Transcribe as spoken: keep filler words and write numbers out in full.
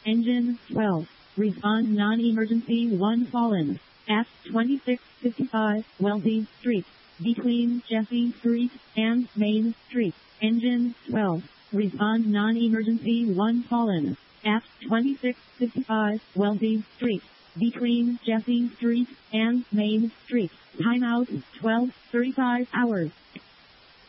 Engine twelve. Respond non-emergency one fallen. At twenty-six fifty-five Wellesley Street. Between Jesse Street and Main Street. Engine twelve. Respond non-emergency one fallen. At twenty-six fifty-five Wellesley Street. Between Jesse Street and Main Street. Timeout twelve thirty-five hours.